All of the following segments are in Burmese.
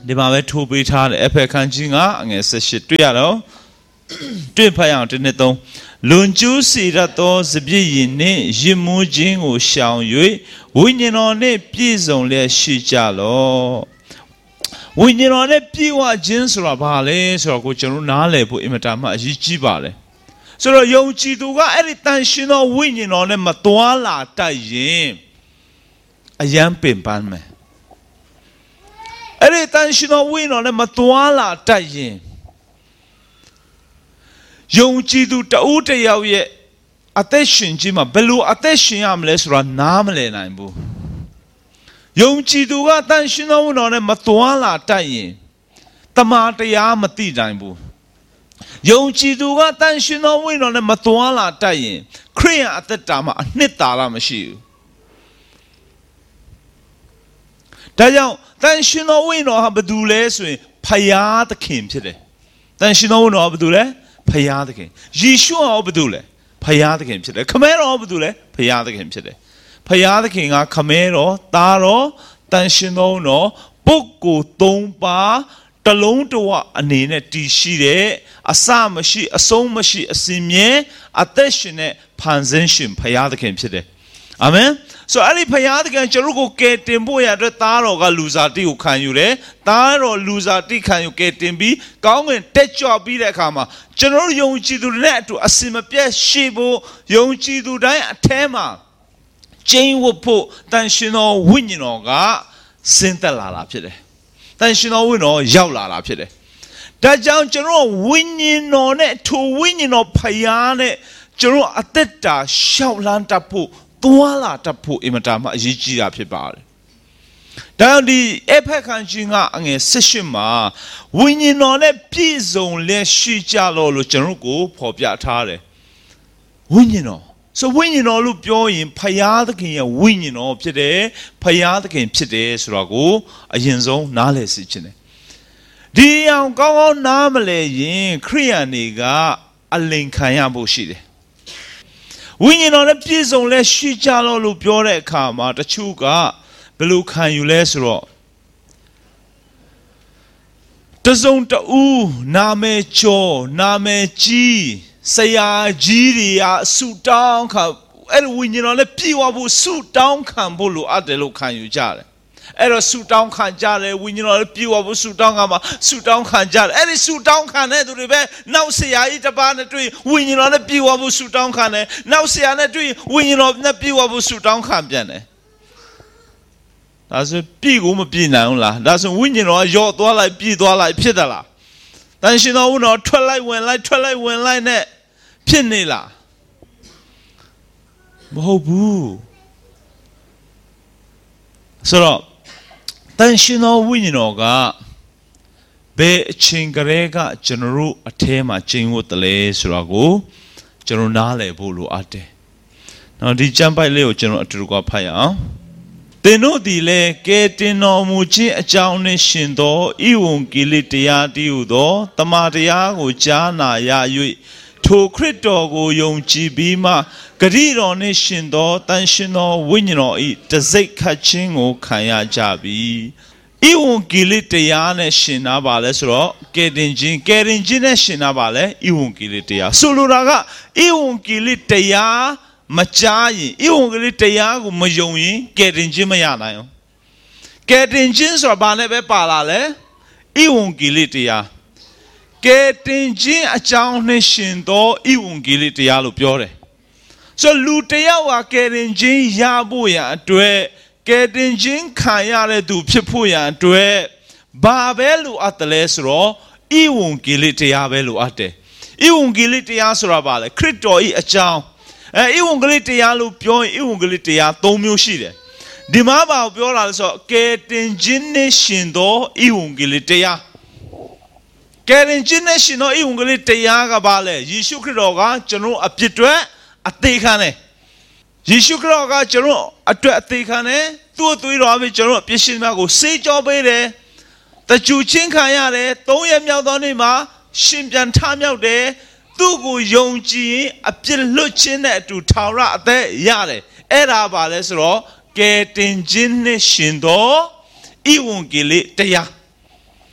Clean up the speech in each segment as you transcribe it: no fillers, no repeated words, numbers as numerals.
ဒီမှာပဲထိုးပေးထားတယ်အဖက်ခန်းကြီးကအငယ်18တွေ့ရတော့တွေ့ဖတ်ရအောင်တစ်နှစ်သုံးလွန်ကျူးစီရသောစပြည့်ရင်နှင့်ရစ်မှုခြင်းကိုရှောင်၍ဝိညာဉ်တော်နှင့်ပြည့်စုံလျက်ရှိကြလော့ဝိညာဉ်တော်နဲ့ပြည့်ဝခြင်းဆိုတာဘာလဲဆိုတော့ကိုကျွန်တော်နားလည်ဖို့အင်မတန်မှအရေးကြီးပါတယ်ဆိုတော့ယုံကြည်သူကအဲ့ဒီတန်ရှင်သောဝိညာဉ်တော်နဲ့မသွားလာတတ်ရင်အယံပင်ပန်းမယ်အဲ့ဒီတန်ရှင်သောဝိညာဉ်တော်နဲ့မသွားလာတတ်ရင်ယုံကြည်သူတဦးတယောက်ရဲ့အသက်ရှင်ခြင်းမှာဘယ်လိုအသက်ရှင်ရမလဲဆိုတာနားမလည်နိုင်ဘူးယုံကြည်သူကတန်ရှင်သောဝိညာဉ်တော်နဲ့မသွားလာတတ်ရင်တမန်တရားမသိနိုင်ဘူးယုံကြည်သူကတန်ရှင်သောဝိညာဉ်တော်နဲ့မသွားလာတတ်ရင်ခရိယန်အသက်တာမှာအနှစ်သာရမရှိဘူးဒါကြောင့်တန်ရှင်သောဝိညာဉ်တော်ဟာဘာတူလဲဆိုရင်ဖယားသခင်ဖြစ်တယ်တန်ရှင်သောဝိညာဉ်တော်ဟာဘာတူလဲဖယားသခင်ယေရှုဟာဘာတူလဲဖယားသခင်ဖြစ်တယ်ခမဲတော်ဘာတူလဲဖယားသခင်ဖြစ်တယ်ဖယားသခင်ကခမဲတော်သားတော်တန်ရှင်သောတော်ပုဂ္ဂိုလ်၃ပါးတလုံးတဝအနေနဲ့တည်ရှိတဲ့အစမရှိအဆုံးမရှိအစဉ်မြဲအသက်ရှင်တဲ့ဖန်ဆင်းရှင်ဖယားသခင်ဖြစ်တယ်အာမင်ဆိုအဲ့ဒီဖယားသခင်ကျွန်တော်ကိုကယ်တင်ဖို့ရတဲ့သားတော်ကလူစားတိကိုခံယူတယ်သားတော်လူစားတိခံယူကယ်တင်ပြီးကောင်းကင်တက်ကြွပြီးတဲ့အခါမှာကျွန်တော်ယုံကြည်သူတွေနဲ့အတူအစင်မပြတ်ရှိဖို့ယုံကြည်သူတိုင်းအထဲမှာကျင်းဝတ်ဖို့တန်ရှင်တော်ဝိညာဉ်တော်ကဆင်းသက်လာတာဖြစ်တယ်တန်ရှင်တော်ဝိညာဉ်တော်ရောက်လာတာဖြစ်တယ်ဒါကြောင့်ကျွန်တော်ဝိညာဉ်တော်နဲ့ထိုဝိညာဉ်တော်ဖယားနဲ့ကျွန်တော်အသက်တာရှောက်လန်းတတ်ဖို့သွားလာတတ်ဖို့အင်မတန်မှအရေးကြီးတာဖြစ်ပါတယ်။ဒါကြောင့်ဒီအဖက်ခန်းကြီးကအငယ်18မှာဝိညာဉ်တော်နဲ့ပြည့်စုံလျက်ရှိကြလို့ကျွန်တော်ကိုဖော်ပြထားတယ်။ဝိညာဉ်တော်ဆိုဝိညာဉ်တော်လို့ပြောရင်ဖယားသခင်ရဲ့ဝိညာဉ်တော်ဖြစ်တယ်ဖယားသခင်ဖြစ်တယ်ဆိုတော့ကိုအရင်ဆုံးနားလည်စေချင်တယ်။ဒီအောင်ကောင်းကောင်းနားမလည်ရင်ခရိယန်တွေကအလင်ခံရဖို့ရှိတယ်ဝိညာဉ်တော်နဲ့ပြည့်စုံလဲရှိကြလို့ပြောတဲ့အခါမှာတချို့ကဘယ်လိုခံယူလဲဆိုတော့တစုံတူနာမည်ကျော်နာမည်ကြီးဆရာကြီးတွေကဆူတောင်းခံအဲ့ဒီဝိညာဉ်တော်နဲ့ပြည့်ဝဖို့ဆူတောင်းခံဖို့လိုအပ်တယ်လို့ခံယူကြတယ်အဲ့တော့ဆူတောင်းခံကြတယ်ဝိညာဉ်တော်နဲ့ပြည့်ဝဖို့ဆူတောင်းခံမှာဆူတောင်းခံကြတယ်အဲ့ဒီဆူတောင်းခံတဲ့သူတွေပဲနောက်ဆရာကြီးတစ်ပါးနဲ့တွေ့ဝိညာဉ်တော်နဲ့ပြည့်ဝဖို့ဆူတောင်းခံတယ်နောက်ဆရာနဲ့တွေ့ဝိညာဉ်တော်နဲ့ပြည့်ဝဖို့ဆူတောင်းခံပြန်တယ်ဒါဆိုပြည့်ကိုမပြည့်နိုင်ဘူးလားဒါဆိုဝိညာဉ်တော်ကယော့သွားလိုက်ပြည့်သွားလိုက်ဖြစ်တယ်လားတန်ရှင်တော်ဝိညာဉ်တော်ထွက်လိုက်ဝင်လိုက်ထွက်လိုက်ဝင်လိုက်နဲ့ဖြစ်နေလားမဟုတ်ဘူးဆိုတော့တန်ရှင်တော်ဝိညာဉ်တော်ကဘယ်အချိန်ကလေးကကျွန်တော်တို့အထဲမှာကျင့်ဝတ်တယ်လဲဆိုတော့ကိုကျွန်တော်နားလည်ဖို့လိုအပ်တယ်။နောက်ဒီကျမ်းပိုက်လေးကိုကျွန်တော်အတူတူကဖတ်ရအောင်။သင်တို့ဒီလေကဲတင်တော်မူခြင်းအကြောင်းနဲ့ရှင်သောဤဝံဂေလိတရားတည်းဟုသောတမန်တရားကိုကြားနာရ၍ထိုခရစ်တော်ကိုယုံကြည်ပြီးမှဂရိတော်နှင့်ရှင်သောတန်ရှင်သောဝိညာဉ်တော်၏တစိတ်ခတ်ခြင်းကိုခံရကြပြီ။ဤဝံဂေလိတရားနဲ့ရှင်နာပါလဲဆိုတော့ကယ်တင်ခြင်းနဲ့ရှင်နာပါလဲဤဝံဂေလိတရားဆိုလိုတာကဤဝံဂေလိတရားမကြားရင်ဤဝံဂေလိတရားကိုမယုံရင်ကယ်တင်ခြင်းမရနိုင်ဘူး။ကယ်တင်ခြင်းဆိုတာဘာနဲ့ပဲပါလာလဲဤဝံဂေလိတရားကယ်တင်ခြင်းအကြောင်းနဲ့ရှင်သောဤဝံဂေလိတရားလို့ပြောတယ်ဆိုလူတယောက်ဟာကယ်တင်ခြင်းရဖို့ရန်အတွက်ကယ်တင်ခြင်းခံရတဲ့သူဖြစ်ဖို့ရန်အတွက်ဘာပဲလိုအပ်တယ်လဲဆိုတော့ဤဝံဂေလိတရားပဲလိုအပ်တယ်ဤဝံဂေလိတရားဆိုတာဘာလဲခရစ်တော်၏အကြောင်းဤဝံဂေလိတရားလို့ပြောရင်ဤဝံဂေလိတရား၃မျိုးရှိတယ်ဒီမှာဘာကိုပြောတာလဲဆိုတော့ကယ်တင်ခြင်းနဲ့ရှင်သောဤဝံဂေလိတရားကယ်တင်ခြင်းနဲ့ရှင်သောဤဝံဂေလိတရားကဘာလဲယေရှုခရစ်တော်ကကျွန်တော်အပြစ်တွေအသေးခံတယ်ယေရှုခရစ်တော်ကကျွန်တော်အတွက်အသေးခံတယ်သူ့အသွေးတော်ပဲကျွန်တော်အပြစ်ရှင်များကိုဆေးကြောပေးတယ်တကြူချင်းခံရတယ်၃ရက်မြောက်သောနေ့မှာရှင်ပြန်ထမြောက်တယ်သူ့ကိုယုံကြည်ရင်အပြစ်လွတ်ခြင်းနဲ့အတူထာဝရအသက်ရတယ်အဲ့ဒါပါလဲဆိုတော့ကယ်တင်ခြင်းနဲ့ရှင်သောဤဝံဂေလိတရား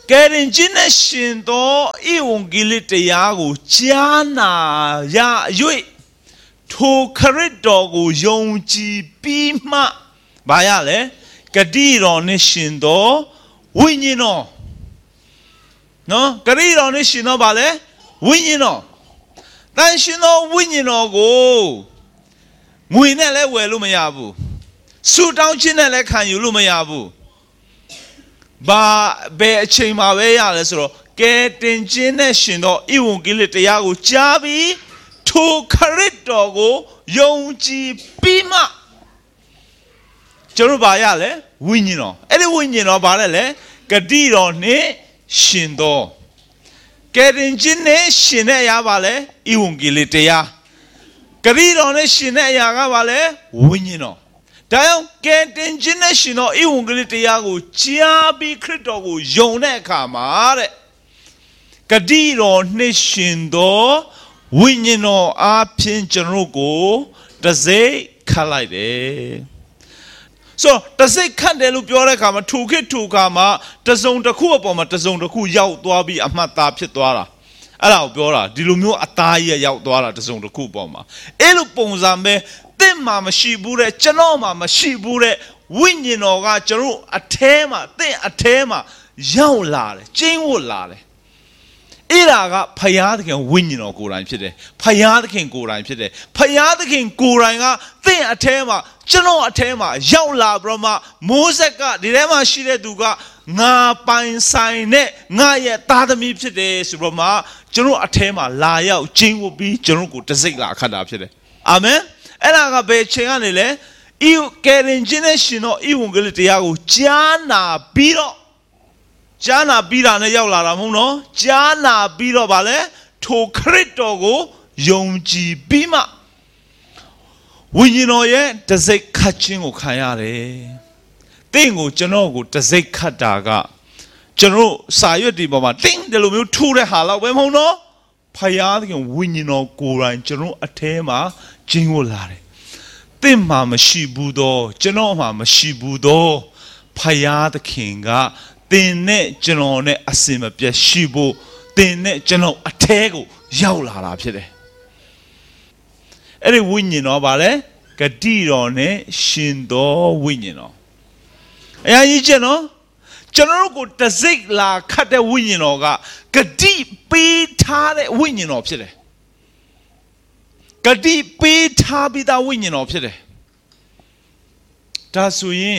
ကယ်တင်ခြင်းနဲ့ရှင်သောဤဝံဂေလိတရားကိုကြားနာရ၍ထိုခရစ်တော်ကိုယုံကြည်ပြီးမှဘာရလဲဂတိတော်နဲ့ရှင်သောဝိညာဉ်တော်နော်ဂတိတော်နဲ့ရှင်သောဘာလဲဝိညာဉ်တော်တန်ရှင်သောဝိညာဉ်တော်ကိုငွေနဲ့လည်းဝယ်လို့မရဘူးဆူတောင်းခြင်းနဲ့လည်းခံယူလို့မရဘူးဘာဘယ်အချိန်မှာပဲရလဲဆိုတော့ကဲတင်ခြင်းနဲ့ရှင်သောဤဝံဂေလိတရားကိုကြားပြီးထိုခရစ်တော်ကိုယုံကြည်ပြီးမှကျွန်တော်ဘာရလဲဝိညာဉ်တော်အဲ့ဒီဝိညာဉ်တော်ဘာလဲလဲဂတိတော်နဲ့ရှင်သောကဲတင်ခြင်းနဲ့ရှင်တဲ့အရာဘာလဲဤဝံဂေလိတရားဂတိတော်နဲ့ရှင်တဲ့အရာကဘာလဲဝိညာဉ်တော်ဒါကြောင့်ကဲတင်ခြင်းနဲ့ရှင်သောဤဝံဂေလိတရားကိုကြားပြီးခရစ်တော်ကိုယုံတဲ့အခါမှာတဲ့ဂတိတော်နဲ့ရှင်သောဝိညာဉ်တော်အားဖြင့်ကျွန်တော်ကိုတစိတ်ခတ်လိုက်တယ်ဆိုတစိတ်ခတ်တယ်လို့ပြောတဲ့အခါမှာထူခေတ်ထူခါမှာတစုံတစ်ခုအပေါ်မှာတစုံတစ်ခုရောက်သွားပြီးအမှတ်သားဖြစ်သွားတာအဲ့ဒါကိုပြောတာဒီလိုမျိုးအသားကြီးရောက်သွားတာတစုံတစ်ခုပေါ်မှာအဲ့လိုပုံစံပဲတင့်မှာမရှိဘူးတဲ့ကျွန်တော်မှာမရှိဘူးတဲ့ဝိညာဉ်တော်ကကျွန်တော်အထဲမှာတင့်အထဲမှာရောက်လာတယ်ကျင်းဝတ်လာတယ်အဲ့ဒါကဖယားသခင်ဝိညာဉ်တော်ကိုယ်တိုင်ဖြစ်တယ်ဖယားသခင်ကိုယ်တိုင်ဖြစ်တယ်ဖယားသခင်ကိုယ်တိုင်ကသင်အထဲမှာကျွန်တော်အထဲမှာရောက်လာပြီးတော့မှမိုးဆက်ကဒီထဲမှာရှိတဲ့သူကငါပိုင်ဆိုင်နဲ့ငါရဲ့သားသမီးဖြစ်တယ်ဆိုတော့မှကျွန်တော်အထဲမှာလာရောက်ကျင်းဝတ်ပြီးကျွန်တော်ကိုတစိတ်လာခတ်တာဖြစ်တယ်အာမင်အဲ့ဒါကဘယ်ချိန်ကနေလဲဤကယ်တင်ခြင်းနဲ့ရှင်တော်ဤဝံဂေလိတရားကိုကြားနာပြီးတော့ကြားနာပြီးတာနဲ့ရောက်လာတာမဟုတ်နော်ကြားနာပြီးတော့ဗာလဲထိုခရစ်တော်ကိုယုံကြည်ပြီးမှဝိညာဉ်တော်ရဲ့တစိတ်ခတ်ခြင်းကိုခံရတယ်တင့်ကိုကျွန်တော်ကိုတစိတ်ခတ်တာကကျွန်တော်စာရွက်ဒီပေါ်မှာတင်းတယ်လို့မျိုးထူတဲ့ဟာလောက်ပဲမဟုတ်နော်ဖယားသခင်ဝိညာဉ်တော်ကိုယ်တိုင်ကျွန်တော်အထဲမှာကျင်းဝတ်လာတယ်တင့်မှာမရှိဘူးတော့ကျွန်တော်မှာမရှိဘူးတော့ဖယားသခင်ကတင်နဲ့ကျွန်တော်နဲ့အစင်မပြတ်ရှိဖို့တင်နဲ့ကျွန်တော်အထဲကိုရောက်လာတာဖြစ်တယ်အဲ့ဒီဝိညာဉ်တော်ဗာလဲဂတိတော်နဲ့ရှင်တော်ဝိညာဉ်တော်အရာကြီးချက်နော်ကျွန်တော်တို့ကိုတစိတ်လာခတ်တဲ့ဝိညာဉ်တော်ကဂတိပေးထားတဲ့ဝိညာဉ်တော်ဖြစ်တယ်ဂတိပေးထားပြီးသားဝိညာဉ်တော်ဖြစ်တယ်ဒါဆိုရင်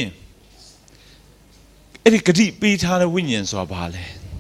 အဲ့ဒီဂတိပေးထားတဲ့ဝိညာဉ်ဆိုတာဘာလဲ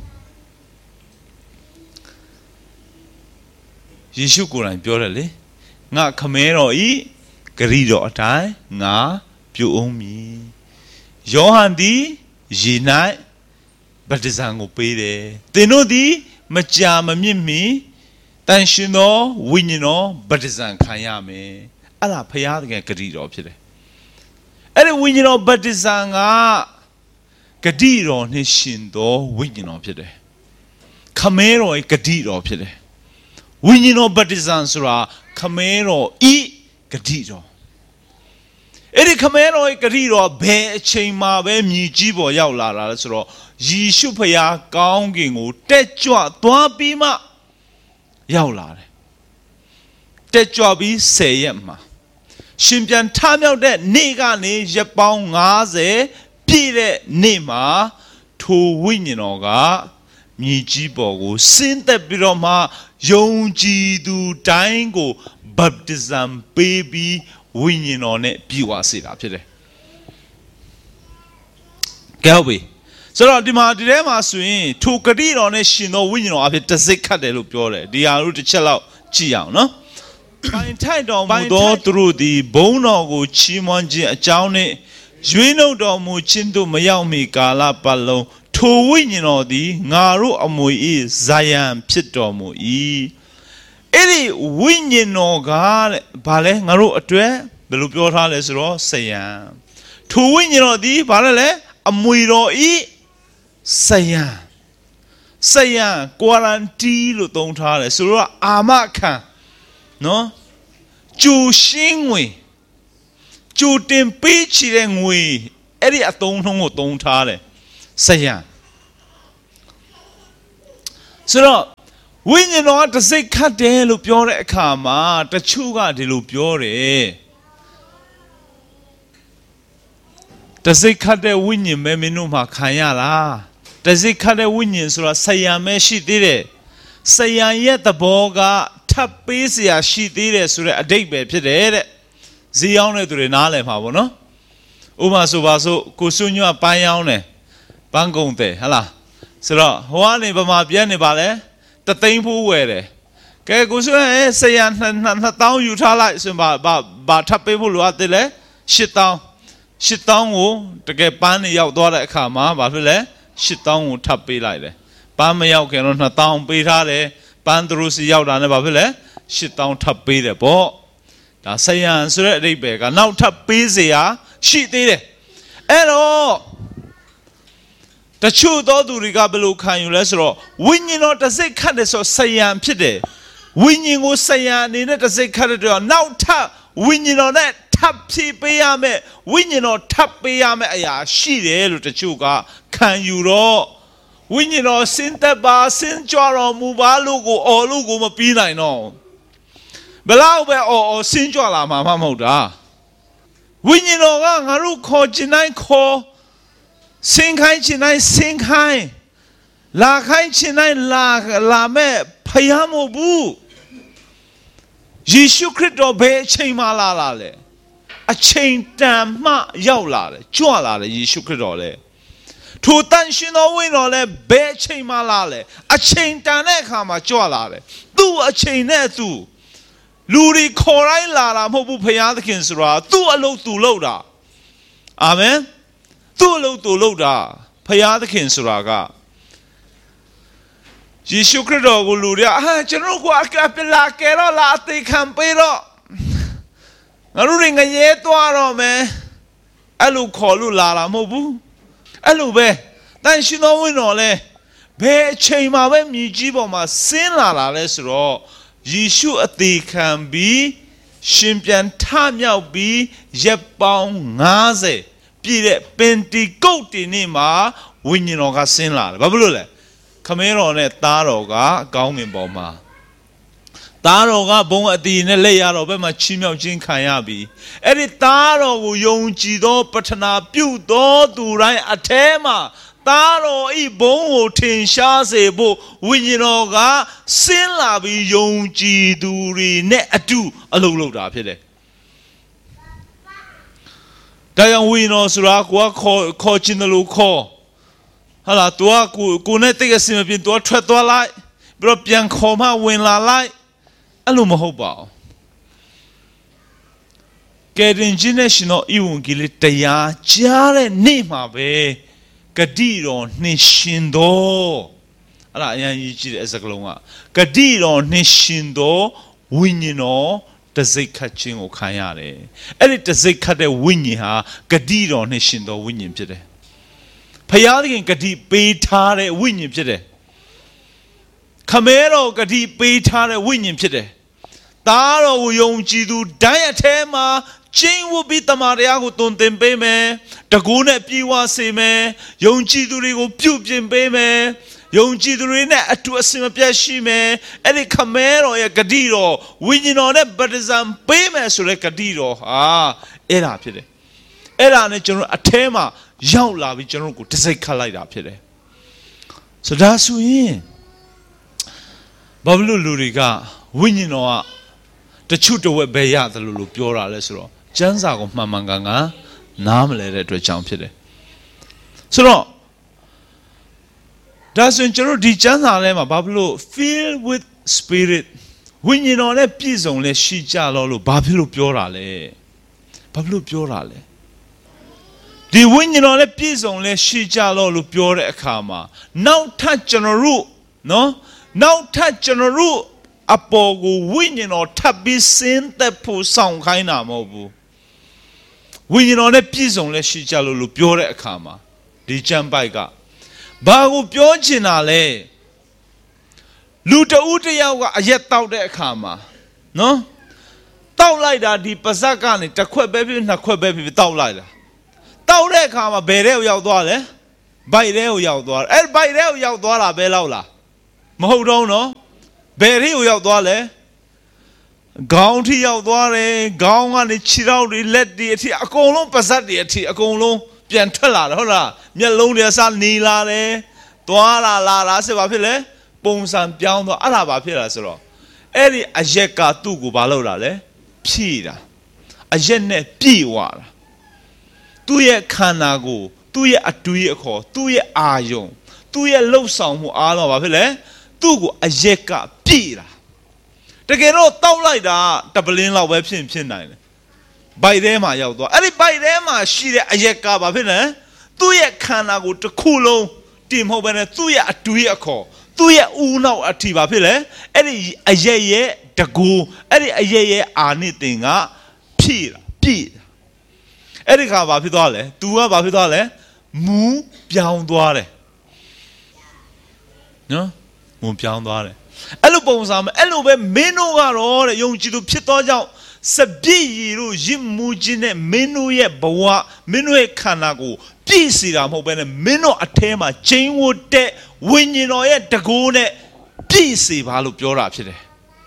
ယေရှုကိုယ်တိုင်ပြောတယ်လေငါခမဲတော်ဤဂတိတော်အတိုင်းငါပြုအောင်မည်ယောဟန်သည်ရေ၌ဗတ္တဇံကိုပေးတယ်သင်တို့သည်မကြာမမြင့်မီတန်ရှင်သောဝိညာဉ်တော်ဗတ္တဇံခံရမယ်အဲ့ဒါဖယားသခင်ဂတိတော်ဖြစ်တယ်အဲ့ဒီဝိညာဉ်တော်ဗတ္တဇံကဂတိတော်နှင့်ရှင်သောဝိညာဉ်တော်ဖြစ်တယ်ခမဲတော်ရဲ့ဂတိတော်ဖြစ်တယ်ဝိညာဉ်တော်ဗတ္တဇံဆိုတာခမဲတော်ဤဂတိတော်အဲ့ဒီခမဲတော်ရဲ့ဂတိတော်ဘယ်အချိန်မှာပဲမြည်ကြီးပေါ်ရောက်လာတာလဲဆိုတော့ယေရှုဖခင်ကောင်းကင်ကိုတက်ကြွသွားပြီးမှရောက်လာတယ်တက်ကြွပြီး10ရက်မှာရှင်ပြန်ထမြောက်တဲ့နေ့ကနေရက်ပေါင်း50ပြည့်တဲ့နေ့မှာထိုဝိညာဉ်တော်ကမြေကြီးပေါ်ကိုဆင်းသက်ပြီးတော့မှယုံကြည်သူတိုင်းကိုဗတ္တဇံပေးပြီးဝိညာဉ်တော်နဲ့ပြည့်ဝစေတာဖြစ်တယ်။ကဲဟုတ်ပြီ။ဆိုတော့ဒီထဲမှာဆိုရင်ထိုဂတိတော်နဲ့ရှင်သောဝိညာဉ်တော်အဖြစ်တစိတ်ခတ်တယ်လို့ပြောတယ်။ဒီဟာတို့တစ်ချက်လောက်ကြည့်အောင်နော်။ပိုင်ထိုက်တော်မူသောသူတို့သည်ဘုန်းတော်ကိုချီးမွမ်းခြင်းအကြောင်းနဲ့ရွေးနှုတ်တော်မူခြင်းတို့မရောက်မီကာလပတ်လုံးထိုဝိညာဉ်တော်သည်ငါတို့အမွေ၏ဇာယံဖြစ်တော်မူ၏အဲ့ဒီဝိညာဉ်တော်ကတဲ့ဘာလဲငါတို့အတွက်ဘယ်လိုပြောထားလဲဆိုတော့ဇာယံထိုဝိညာဉ်တော်သည်ဘာလဲလဲအမွေတော်၏ဇာယံကွာရန်တီလို့သုံးထားတယ်ဆိုတော့အာမခံနော်ကျူရှင်းငွေကျူတင်ပေးချတဲ့ငွေအဲ့ဒီအသုံးနှုန်းကိုသုံးထားတယ်ဇာယံဆိုတော့ဝိညာဉ်တော်ကတစိတ်ခတ်တယ်လို့ပြောတဲ့အခါမှာတချို့ကဒီလိုပြောတယ်တစိတ်ခတ်တဲ့ဝိညာဉ်ပဲမင်းတို့မှာခံရလားတစိတ်ခတ်တဲ့ဝိညာဉ်ဆိုတာဆယံပဲရှိသေးတယ်ဆယံရဲ့သဘောကထပ်ပေးเสียရှိသေးတယ်ဆိုတဲ့အဓိပ္ပာယ်ဖြစ်တယ်တဲ့ဈေးရောက်တဲ့သူတွေနားလည်မှာပေါ့နော်ဥပမာဆိုပါစို့ကိုစွညွတ်ပန်းရောင်းတယ်ပန်းကုန်တယ်ဟလားဆိုတော့ဟိုကနေဗမာပြန်နေပါလေတသိန်းဖိုးဝယ်တယ်ကဲကိုစွဆယံ2000ယူထားလိုက်ဆိုဘာထပ်ပေးဖို့လိုအပ်တယ်လေ8000ကိုတကယ်ပန်းနေရောက်သွားတဲ့အခါမှာဘာဖြစ်လဲ8000ကိုထပ်ပေးလိုက်တယ်ပန်းမရောက်ခင်တော့2000ပေးထားတယ်ပန်းသူတို့စီရောက်တာနဲ့ဘာဖြစ်လဲ8000ထပ်ပေးတယ်ပေါ့ဒါဆယံဆိုတဲ့အဓိပ္ပာယ်ကနောက်ထပ်ပေးเสียရှိသေးတယ်အဲ့တော့တချို့သောသူတွေကဘယ်လိုခံယူလဲဆိုတော့ဝိညာဉ်တော်တစိတ်ခတ်တယ်ဆိုဆယံဖြစ်တယ်ဝိညာဉ်ကိုဆယံအနေနဲ့တစိတ်ခတ်တဲ့တော့နောက်ထပ်ဝိညာဉ်တော်နဲ့ထပ်ဖြည့်ပေးရမယ်ဝိညာဉ်တော်ထပ်ပေးရမယ်အရာရှိတယ်လို့တချို့ကခံယူတော့ဝိညာဉ်တော်စင်သက်ပါစင်ကြွတော်မူပါလို့ကိုအော်လို့ကိုမပြီးနိုင်တော့ဘလောက်ပဲအော်စင်ကြွလာမှာမဟုတ်တာဝိညာဉ်တော်ကငါတို့ခေါ်ခြင်းတိုင်းခေါ်စင်ခိုင်းခြင်းတိုင်းစင်ခိုင်းလာခိုင်းခြင်းတိုင်းလာမဲ့ဖယားမဟုတ်ဘူးယေရှုခရစ်တော်ဘယ်အချိန်မှလာလဲအချိန်တန်မှရောက်လာတယ်ကြွလာတယ်ယေရှုခရစ်တော်လေထိုတန်ရှင်တော်ဝိညာဉ်တော်လည်းဘယ်အချိန်မှလာလဲအချိန်တန်တဲ့အခါမှာကြွလာတယ်သူ့အချိန်နဲ့သူလူတွေခေါ်တိုင်းလာတာမဟုတ်ဘူးဖယားသခင်ဆိုတာသူ့အလုပ်သူလုပ်တာအာမင်သူ့အလုပ်သူလုပ်တာဖယားသခင်ဆိုတာကယေရှုခရစ်တော်ကိုလူတွေကကျွန်တော်ကိုအကပလာကဲတော့လာအသေးခံပေးတော့ငါတို့ငရဲသွားတော့မယ်အဲ့လိုခေါ်လို့လာတာမဟုတ်ဘူးအဲ့လိုပဲတန်ရှင်တော်ဝိညာဉ်တော်လဲဘယ်အချိန်မှပဲမြည်ကြီးပေါ်မှာဆင်းလာတာလဲဆိုတော့ယေရှုအသေးခံပြီးရှင်ပြန်ထမြောက်ပြီးရက်ပေါင်း90ပြည့်တဲ့ပင်တီကုတ်တီနေ့မှာဝိညာဉ်တော်ကဆင်းလာတယ်ဘာဖြစ်လို့လဲခမဲတော်နဲ့သားတော်ကကောင်းကင်ပေါ်မှာသားတော်ကဘုံအတီနဲ့လက်ရတော်ဘက်မှာချီးမြှောက်ခြင်းခံရပြီအဲ့ဒီသားတော်ကိုယုံကြည်သောပတ္ထနာပြုသောသူတိုင်းအထဲမှာသားတော်ဤဘုံကိုထင်ရှားစေဖို့ဝိညာဉ်တော်ကဆင်းလာပြီးယုံကြည်သူတွေနဲ့အတူအလုပ်လုပ်တာဖြစ်တယ်ဒါကြောင့်ဝိညာဉ်တော်ဆိုတာကိုခေါ်ခြင်းလို့ခေါ်ဟာလာသူကကိုနဲ့တိတ်အစင်မပြင်းသူကထွက်သွားလိုက်ပြီးတော့ပြန်ခေါ်မှဝင်လာလိုက်အဲ့လိုမဟုတ်ပါဘူးကယ်တင်ခြင်းနဲ့ရှင်တော်ဤဝန်ကြီးလေးတရားကြားတဲ့နေ့မှာပဲဂတိတော်နှင့်ရှင်တော်အဲ့ဒါအရင်ကြီးကြည့်တဲ့အစကလုံးကဂတိတော်နှင့်ရှင်တော်ဝိညာဉ်တော်တစိတ်ခတ်ခြင်းကိုခံရတယ်အဲ့ဒီတစိတ်ခတ်တဲ့ဝိညာဉ်ဟာဂတိတော်နှင့်ရှင်တော်ဝိညာဉ်ဖြစ်တယ်ဖယားသခင်ဂတိပေးထားတဲ့ဝိညာဉ်ဖြစ်တယ်ခမဲတော်ဂတိပေးထားတဲ့ဝိညာဉ်ဖြစ်တယ်သားတော်ကိုယုံကြည်သူတိုင်းအထဲမှာကျင့်ဝတ်ပြီးတမန်တော်ကိုတုံသင်ပေးမယ်တကူနဲ့ပြေဝစေမယ်ယုံကြည်သူတွေကိုပြုပြင်ပေးမယ်ယုံကြည်သူတွေနဲ့အတူအစင်မပြတ်ရှိမယ်အဲ့ဒီခမဲတော်ရဲ့ဂတိတော်ဝိညာဉ်တော်နဲ့ဗတ္တိဇံပေးမယ်ဆိုတဲ့ဂတိတော်ဟာအဲ့ဒါဖြစ်တယ်အဲ့ဒါနဲ့ကျွန်တော်အထဲမှာရောက်လာပြီးကျွန်တော်ကိုတစိတ်ခတ်လိုက်တာဖြစ်တယ်ဆိုဒါဆိုရင်ဘာလို့လူတွေကဝိညာဉ်တော်ကတချို့တဝက်ပဲရတယ်လို့ပြောတာလဲဆိုတော့ကျမ်းစာကိုမှန်မှန်ကန်ကန်နားမလဲတဲ့အတွက်ကြောင့်ဖြစ်တယ်ဆိုတော့ဒါဆိုရင်ကျွန်တော်ဒီကျမ်းစာထဲမှာဘာလို့ fill with spirit ဝိညာဉ်တော်နဲ့ပြည့်စုံလဲရှိကြလို့ဘာဖြစ်လို့ပြောတာလဲဘာဖြစ်လို့ပြောတာလဲဒီဝိညာဉ်တော်နဲ့ပြည့်စုံလဲရှိကြလို့ပြောတဲ့အခါမှာနောက်ထပ်ကျွန်တော်တို့နော်နောက်ထပ်ကျွန်တော်တို့အပေါ်ကိုဝိညာဉ်တော်ထပ်ပြီးဆင်းသက်ဖို့ဆောင်ခိုင်းတာမဟုတ်ဘူးဝိညာဉ်တော်နဲ့ပြည့်စုံလဲရှိကြလို့ပြောတဲ့အခါမှာဒီကျမ်းပိုက်ကဘာကိုပြောချင်တာလဲလူတဦးတယောက်ကအရက်တောက်တဲ့အခါမှာနော်တောက်လိုက်တာဒီပါဇက်ကနေတစ်ခွက်ပဲဖြစ်နှစ်ခွက်ပဲဖြစ်တောက်လိုက်တာတောက်တဲ့အခါမှာဘယ်တဲ့ကိုရောက်သွားလဲဘိုက်တဲ့ကိုရောက်သွားတယ်အဲ့ဘိုက်တဲ့ကိုရောက်သွားတာပဲလောက်လားမဟုတ်တော့နော်ဘယ်ထိကိုရောက်သွားလဲခေါင်းထိရောက်သွားတယ်ခေါင်းကနေခြေထောက်တွေလက်တွေအထိအကုန်လုံးပါးစပ်တွေအထိအကုန်လုံးပြန်ထွက်လာတယ်ဟုတ်လားမျက်လုံးတွေအစားနေလာတယ်သွားလာဆိုဘာဖြစ်လဲပုံစံပြောင်းသွားအဲ့ဒါဘာဖြစ်လာဆိုတော့အဲ့ဒီအရက်ကသူ့ကိုဘာလုပ်လာလဲဖြည့်တာအရက်နဲ့ပြည့်ဝတာသူ့ရဲ့ခန္ဓာကိုသူ့ရဲ့အတွေးအခေါ်သူ့ရဲ့အာယုံသူ့ရဲ့လှုပ်ဆောင်မှုအားလုံးဘာဖြစ်လဲသူ့ကိုအရက်ကပြည့်တာတကယ်တော့တောက်လိုက်တာတပလင်းလောက်ပဲဖြစ်နိုင်တယ်ဘိုက်ထဲမှာရောက်သွားအဲ့ဒီဘိုက်ထဲမှာရှိတဲ့အရက်ကဘာဖြစ်လဲသူ့ရဲ့ခန္ဓာကိုတစ်ခုလုံးတင်မဟုတ်ဘဲနဲ့သူ့ရဲ့အတွေးအခေါ်သူ့ရဲ့ဦးနောက်အထိဘာဖြစ်လဲအဲ့ဒီအရက်ရဲ့တကူအဲ့ဒီအရက်ရဲ့အာနိသင်ကဖြည့်တာပြည့်တာအဲ့ဒီခါဘာဖြစ်သွားလဲ तू ကဘာဖြစ်သွားလဲမူးပြောင်းသွားတယ်နော်မူးပြောင်းသွားတယ်အဲ့လိုပုံစံအဲ့လိုပဲမင်းတို့ကတော့တဲ့ယုံကြည်သူဖြစ်သောကြောင့်စပြည့်ရည်တို့ရစ်မှုခြင်းနဲ့မင်းတို့ရဲ့ဘဝမင်းတို့ရဲ့ခန္ဓာကိုပြည့်စေတာမဟုတ်ဘဲနဲ့မင်းတို့အထဲမှာကျင်းဝတ်တဲ့ဝိညာဉ်တော်ရဲ့တကူနဲ့ပြည့်စေပါလို့ပြောတာဖြစ်တယ်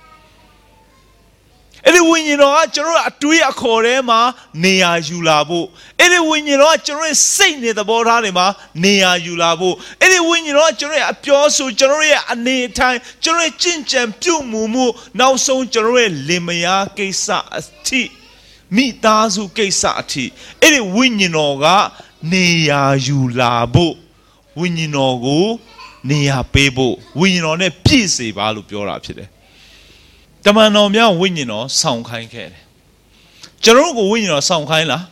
အဲ့ဒီဝိညာဉ်တော်ကကျွန်တော်အတွေးအခေါ်ထဲမှာနေရာယူလာဖို့အဲ့ဒီဝိညာဉ်တော်ကကျွန်တော်ရဲ့စိတ်နဲ့သဘောထားတွေမှာနေရာယူလာဖို့အဲ့ဒီဝိညာဉ်တော်ကကျွန်တော်ရဲ့အပြောဆိုကျွန်တော်ရဲ့အနေအထိုင်ကျွန်တော်ရဲ့ကြင်ကြံပြုမှုမှုနောက်ဆုံးကျွန်တော်ရဲ့လင်မယားကိစ္စအထိမိသားစုကိစ္စအထိအဲ့ဒီဝိညာဉ်တော်ကနေရာယူလာဖို့ဝိညာဉ်တော်ကိုနေရာပေးဖို့ဝိညာဉ်တော်နဲ့ပြည့်စေပါလို့ပြောတာဖြစ်တယ်တမန်တော်များဝိညာဉ်တော်ဆောင်ခိုင်းခဲ့တယ်ကျွန်တော်ကိုဝိညာဉ်တော်ဆောင်ခိုင်းလား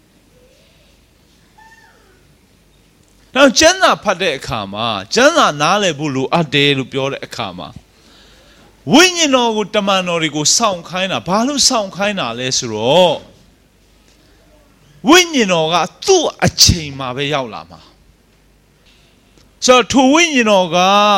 နောက်ကျမ်းစာဖတ်တဲ့အခါမှာကျမ်းစာနားလည်ဖို့လိုအပ်တယ်လို့ပြောတဲ့အခါမှာဝိညာဉ်တော်ကိုတမန်တော်တွေကိုဆောင်ခိုင်းတာဘာလို့ဆောင်ခိုင်းတာလဲဆိုတော့ဝိညာဉ်တော်ကသူ့အချိန်မှာပဲရောက်လာမှာဆိုတော့ထိုဝိညာဉ်တော်က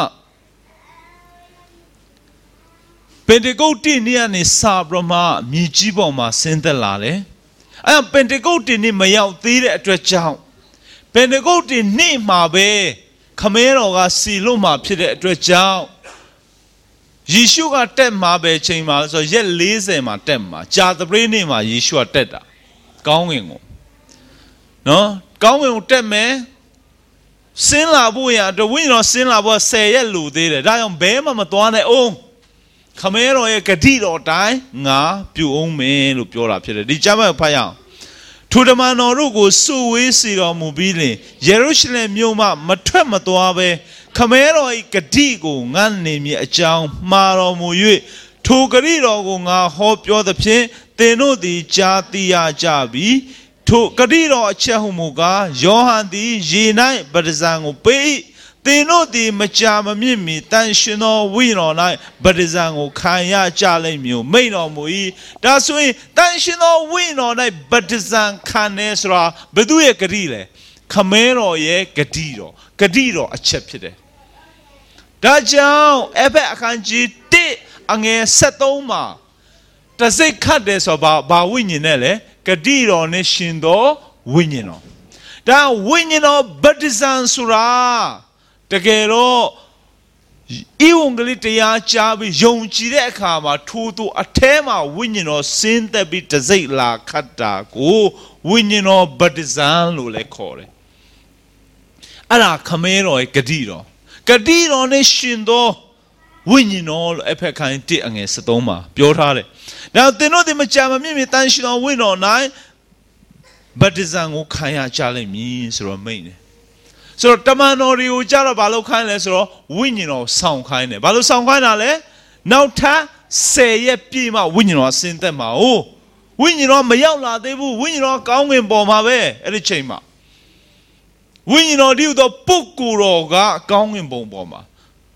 ပင်တေကုတ်တိနေ့ကနေစပြီးမှမြေကြီးပေါ်မှာဆင်းသက်လာတယ်။အဲပင်တေကုတ်တိနေ့မရောက်သေးတဲ့အတွက်ကြောင့်ပင်တေကုတ်တိနေ့မှာပဲခမဲတော်ကစီလွတ်မှာဖြစ်တဲ့အတွက်ကြောင့်ယေရှုကတက်မှာပဲချိန်မှာဆိုရက်40မှာတက်မှာကြာသပတေးနေ့မှာယေရှုကတက်တာကောင်းကင်ကိုနော်ကောင်းကင်ကိုတက်မယ်ဆင်းလာဖို့ရတဝိညာဉ်တော်ဆင်းလာဖို့10ရက်လိုသေးတယ်ဒါကြောင့်ဘဲမှမသွားနဲ့အောင်ခမဲတော်ရဲ့ဂတိတော်တိုင်းငါပြုအောင်မယ်လို့ပြောတာဖြစ်တယ်ဒီကျမ်းပိုင်းဖတ်ရအောင်ထိုတမန်တော်တို့ကိုစုဝေးစီတော်မူပြီးလင်ယေရုရှလင်မြို့မှမထွက်မသွားဘဲခမဲတော်၏ဂတိကိုငါနေမည်အကြောင်းမှားတော်မူ၍ထိုဂတိတော်ကိုငါဟောပြောသဖြင့်သင်တို့သည်ကြားသိရကြပြီထိုဂတိတော်အချက်ဟုမူကားယောဟန်သည်ရေ၌ဗတ္တဇံကိုပေးသင်တို့သည်မကြာမမြင့်မီတန်ရှင်သောဝိညာဉ်တော်၌ဗတ္တဇံကိုခံရကြလိမ့်မည်မိန့်တော်မူ၏ဒါဆိုရင်တန်ရှင်သောဝိညာဉ်တော်၌ဗတ္တဇံခံနေဆိုတာဘယ်သူရဲ့ဂတိလဲခမဲတော်ရဲ့ဂတိတော်အချက်ဖြစ်တယ်ဒါကြောင့်အဖက်အခန်းကြီး1အငယ်73မှာတစိတ်ခတ်တယ်ဆိုဘာဝိညာဉ်နဲ့လဲဂတိတော်နဲ့ရှင်သောဝိညာဉ်တော်ဒါဝိညာဉ်တော်ဗတ္တဇံဆိုတာတကယ်တော့ဤဝံဂလိတရားကြားပြီးယုံကြည်တဲ့အခါမှာထိုးသူအထဲမှာဝိညာဉ်တော်ဆင်းသက်ပြီးတစိတ်လာခတ်တာကိုဝိညာဉ်တော်ဗတ္တဇံလို့လည်းခေါ်တယ်အဲ့ဒါခမဲတော်ရဲ့ဂတိတော်နဲ့ရှင်သောဝိညာဉ်တော်လို့အဖက်ခိုင်း1အငယ်73မှာပြောထားတယ်။ဒါသင်တို့ဒီမကြာမမြင့်မြင့်တန်ရှင်တော်ဝိညာဉ်တော်၌ဗတ္တဇံကိုခံရကြလိမ့်မည်ဆိုတော့မိန့်တယ်။ဆိုတော့တမန်တော်တွေကိုကြတော့ဘာလို့ခိုင်းလဲဆိုတော့ဝိညာဉ်တော်ဆောင်ခိုင်းတယ်။ဘာလို့ဆောင်ခိုင်းတာလဲ။နောက်ထပ်10ရက်ပြည့်မှဝိညာဉ်တော်ဆင်းသက်မှာ။ဝိညာဉ်တော်မရောက်လာသေးဘူး။ဝိညာဉ်တော်ကောင်းကင်ပေါ်မှာပဲအဲ့ဒီချိန်မှာဝိညာဉ်တော်ဒီတော့ပုဂ္ဂိုလ်တော်ကကောင်းကင်ဘုံပေါ်မှာ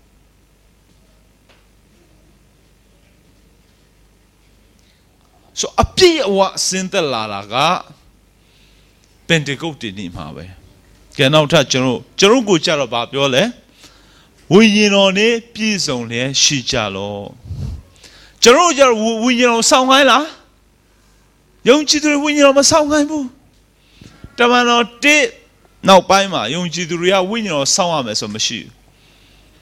ဆိုအပြည့်အဝဆင်းသက်လာတာကပင်တေကုတ်တိနေ့မှာပဲကဲနောက်ထပ်ကျွန်တော်ကိုကြတော့ဗာပြောလဲဝိညာဉ်တော်နဲ့ပြည့်စုံလျက်ရှိကြလောကျွန်တော်ကြတော့ဝိညာဉ်တော်ဆောင်းခိုင်းလားယုံကြည်သူဝိညာဉ်တော်မဆောင်းခိုင်းဘူးတမန်တော်1နောက်ပိုင်းမှာယုံကြည်သူတွေကဝိညာဉ်တော်ဆောင်းရမယ်ဆိုမရှိဘူး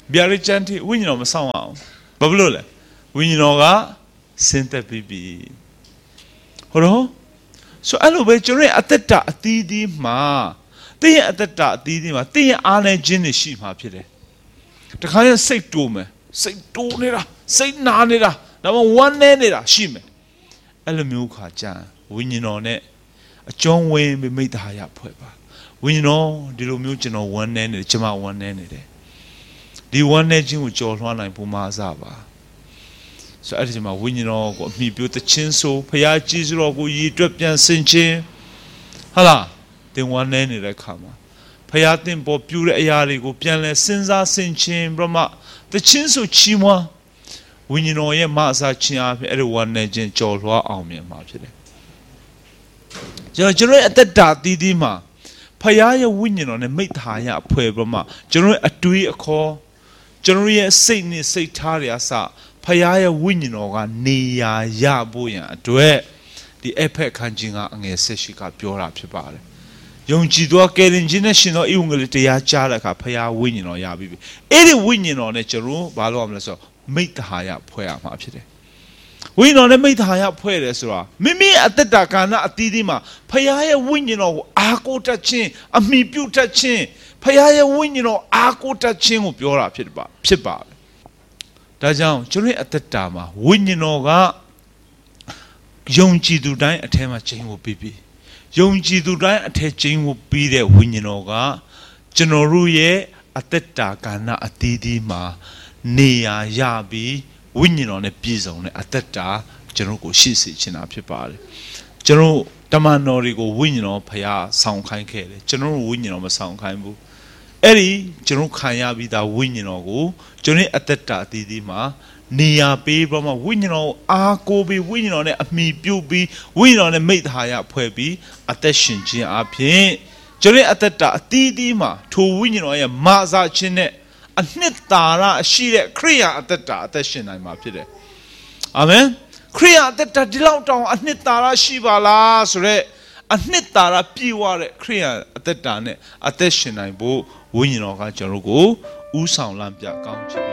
ဗျာဒိတ်ကျမ်းတိဝိညာဉ်တော်မဆောင်အောင်ဘာဖြစ်လို့လဲဝိညာဉ်တော်ကဆင်းသက်ပြီးပြီဟုတ်တော့ဆိုအဲ့လိုပဲကျွန်တော်ရဲ့အသက်တာအသီးသီးမှာတင်းရဲ့အသက်တာအသီးသီးမှာတင်းရဲ့အားနဲ့ခြင်းတွေရှိမှာဖြစ်တယ်တခါရင်စိတ်တိုးမယ်စိတ်တိုးနေတာစိတ်နာနေတာဒါမှဝမ်းနေနေတာရှိမယ်အဲ့လိုမျိုးခါကြဝိညာဉ်တော်နဲ့အကျုံးဝင်ပြီးမိသားရဖွဲ့ပါဝိညာဉ်တော်ဒီလိုမျိုးကျွန်တော်ဝမ်းနေနေတယ်ကျွန်မဝမ်းနေနေတယ်ဒီဝမ်းနေခြင်းကိုကြော်လွှားနိုင်ဖို့မအားစားပါဆိုအဲ့ဒီမှာဝိညာဉ်တော်ကိုအမိပြုတခြင်းဆိုဖခင်ကြီးစွာကိုရည်တွက်ပြန်ဆင်ခြင်းဟာလားတင်ဝမ်းနေနေတဲ့ခါမှာဖခင်တင်ပေါ်ပြုတဲ့အရာတွေကိုပြန်လဲစဉ်းစားဆင်ခြင်ပြမတခြင်းဆိုချီးမွမ်းဝိညာဉ်တော်ရဲ့မအစာခြင်းအဖြစ်အဲ့ဒီဝမ်းနေခြင်းကြော်လွှားအောင်မြင်မှာဖြစ်တယ်ကျွန်တော်ရဲ့အသက်တာတည်တည်မှာဖခင်ရဲ့ဝိညာဉ်တော်နဲ့မိသားရအဖွဲ့ပြမကျွန်တော်ရဲ့အတွေးအခေါ်ကျွန်တော်ရဲ့စိတ်နဲ့စိတ်ထားတွေအစဖခင်ရဲ့ဝိညာဉ်တော်ကနေရာရဖို့ရန်အတွက်ဒီအဖက်ခန်းချင်းကအငယ်ဆက်ရှိကပြောတာဖြစ်ပါတယ်ယုံကြည်သောကယ်တင်ခြင်းနဲ့ရှင်သောဤဝံဂေလိတရားကြားတဲ့အခါဖခင်ဝိညာဉ်တော်ရပြီအဲ့ဒီဝိညာဉ်တော်နဲ့ကျွန်တော်ဘာလို့ရမလဲဆိုတော့မိသားရဖွဲ့ရမှာဖြစ်တယ်ဝိညာဉ်တော်နဲ့မိသားရဖွဲ့တယ်ဆိုတာမိမိအတ္တကာဏအသီးသီးမှာဖခင်ရဲ့ဝိညာဉ်တော်ကိုအားကိုးတတ်ခြင်းအမိပြုတတ်ခြင်းဖခင်ရဲ့ဝိညာဉ်တော်အားကိုးတတ်ခြင်းကိုပြောတာဖြစ်ပါတယ်ဒါကြောင့်ကျွန်တော်ရဲ့အတ္တမှာဝိညာဉ်တော်ကယုံကြည်သူတိုင်းအထဲမှာခြင်းကိုပြီးယုံကြည်သူတိုင်းအထဲခြင်းကိုပြီးတဲ့ဝိညာဉ်တော်ကကျွန်တော်တို့ရဲ့အတ္တကာဏအသီးသီးမှာနေရာရပြီးဝိညာဉ်တော်နဲ့ပြည့်စုံတဲ့အတ္တကျွန်တော်ကိုရှိစေချင်တာဖြစ်ပါတယ်ကျွန်တော်တမန်တော်တွေကိုဝိညာဉ်တော်ဖျားဆောင်ခိုင်းခဲ့တယ်ကျွန်တော်တို့ဝိညာဉ်တော်မဆောင်ခိုင်းဘူးအဲ့ဒီကျွန်တော်ခံရပြီးသားဝိညာဉ်တော်ကိုကျွန်တော်အတ္တအသီးသီးမှာနေရာပေးပြီးမှဝိညာဉ်တော်အားကိုးပြီးဝိညာဉ်တော်နဲ့အမိပြုပြီးဝိညာဉ်တော်နဲ့မိသားရဖွဲ့ပြီးအသက်ရှင်ခြင်းအပြင်ကျွန်တော်အတ္တအသီးသီးမှာထိုဝိညာဉ်တော်ရဲ့မာစာခြင်းနဲ့အနှစ်သာရရှိတဲ့ခရိယာအသက်ရှင်နိုင်မှာဖြစ်တယ်အာမင်ခရိယာအသက်ဒီလောက်တောင်အနှစ်သာရရှိပါလားဆိုတော့အနှစ်သာရပြည့်ဝတဲ့ခရိယာအသက်နဲ့အသက်ရှင်နိုင်ဖို့ဝိညာဉ်တော်ကကျွန်တော်ကိုဥဆောင်လမ်းပြကောင်းချီး